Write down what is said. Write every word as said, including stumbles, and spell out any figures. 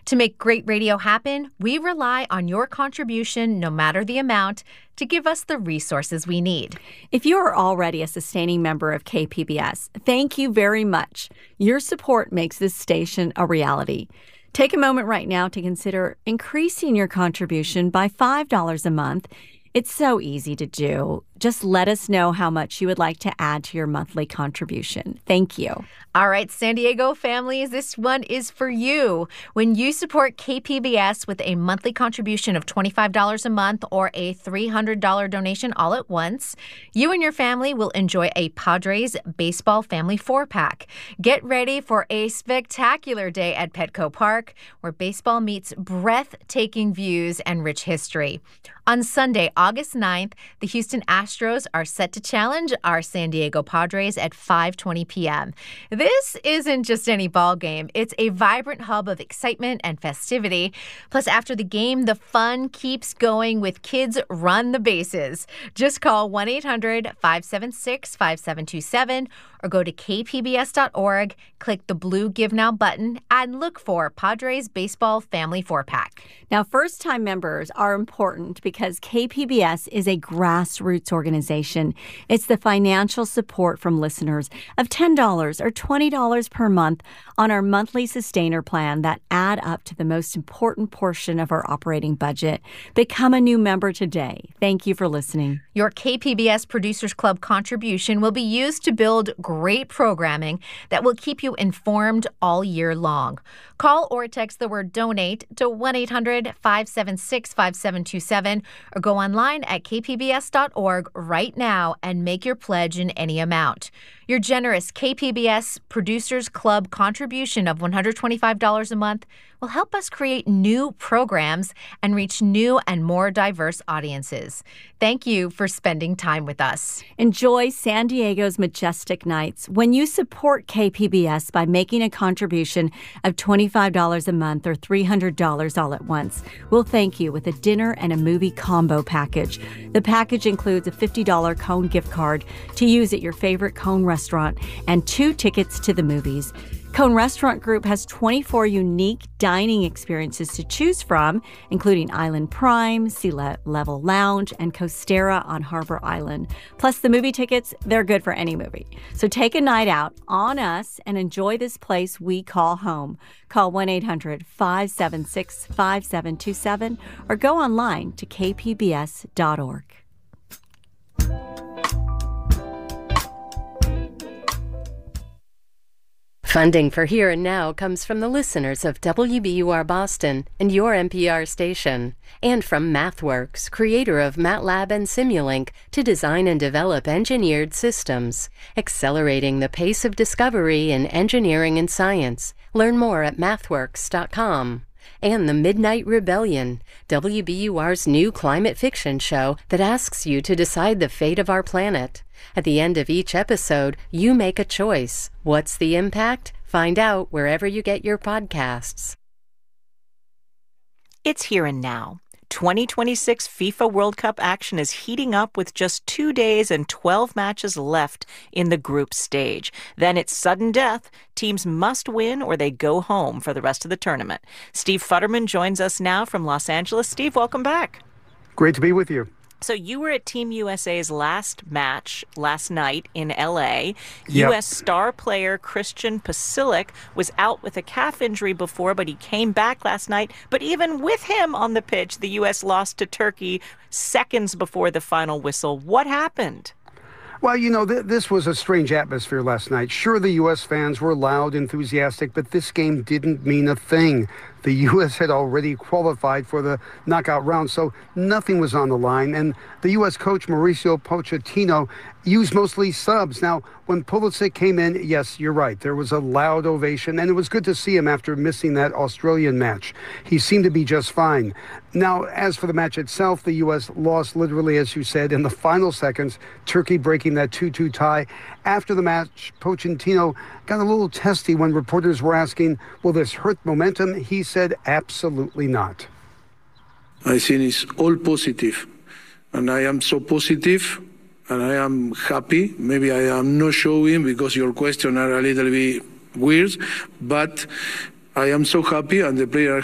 To make great radio happen, we rely on your contribution, no matter the amount, to give us the resources we need. If you are already a sustaining member of K P B S, thank you very much. Your support makes this station a reality. Take a moment right now to consider increasing your contribution by five dollars a month. It's so easy to do. Just let us know how much you would like to add to your monthly contribution. Thank you. All right, San Diego families, this one is for you. When you support K P B S with a monthly contribution of twenty-five dollars a month or a three hundred dollars donation all at once, you and your family will enjoy a Padres Baseball Family four-pack. Get ready for a spectacular day at Petco Park, where baseball meets breathtaking views and rich history. On Sunday, August ninth, the Houston Astros are set to challenge our San Diego Padres at five twenty p.m. This isn't just any ball game. It's a vibrant hub of excitement and festivity. Plus, after the game, the fun keeps going with Kids Run the Bases. Just call one eight hundred five seven six five seven two seven or go to k p b s dot org, click the blue Give Now button, and look for Padres Baseball Family four-pack. Now, first-time members are important because K P B S is a grassroots organization. It's the financial support from listeners of ten dollars or twenty dollars per month on our monthly sustainer plan that add up to the most important portion of our operating budget. Become a new member today. Thank you for listening. Your K P B S Producers Club contribution will be used to build great programming that will keep you informed all year long. Call or text the word donate to one eight hundred five seven six five seven two seven or go online at k p b s dot org right now and make your pledge in any amount. Your generous K P B S Producers Club contribution of one hundred twenty-five dollars a month will help us create new programs and reach new and more diverse audiences. Thank you for spending time with us. Enjoy San Diego's majestic nights when you support K P B S by making a contribution of twenty-five dollars a month or three hundred dollars all at once. We'll thank you with a dinner and a movie combo package. The package includes a fifty dollars Cone gift card to use at your favorite Cone restaurant and two tickets to the movies. Cone Restaurant Group has twenty-four unique dining experiences to choose from, including Island Prime, Sea Level Lounge, and Costera on Harbor Island. Plus, the movie tickets, they're good for any movie. So take a night out on us and enjoy this place we call home. Call one eight hundred five seven six five seven two seven or go online to k p b s dot org. Funding for Here and Now comes from the listeners of W B U R Boston and your N P R station, and from MathWorks, creator of MATLAB and Simulink, to design and develop engineered systems, accelerating the pace of discovery in engineering and science. Learn more at mathworks dot com. And The Midnight Rebellion, W B U R's new climate fiction show that asks you to decide the fate of our planet. At the end of each episode, you make a choice. What's the impact? Find out wherever you get your podcasts. It's Here and Now. twenty twenty-six FIFA World Cup action is heating up with just two days and twelve matches left in the group stage. Then it's sudden death. Teams must win or they go home for the rest of the tournament. Steve Futterman joins us now from Los Angeles. Steve, welcome back. Great to be with you. So you were at Team U S A's last match last night in L A. Yep. U S star player Christian Pulisic was out with a calf injury before, but he came back last night. But even with him on the pitch, the U S lost to Turkey seconds before the final whistle. What happened? Well, you know, th- this was a strange atmosphere last night. Sure, the U S fans were loud, enthusiastic, but this game didn't mean a thing. The U S had already qualified for the knockout round, so nothing was on the line. And the U S coach, Mauricio Pochettino, used mostly subs. Now, when Pulisic came in, yes, you're right, there was a loud ovation, and it was good to see him after missing that Australian match. He seemed to be just fine. Now, as for the match itself, the U S lost literally, as you said, in the final seconds, Turkey breaking that two two tie. After the match, Pochettino got a little testy when reporters were asking, will this hurt momentum? He said, absolutely not. I think it's all positive, and I am so positive, and I am happy. Maybe I am not showing because your questions are a little bit weird, but I am so happy, and the players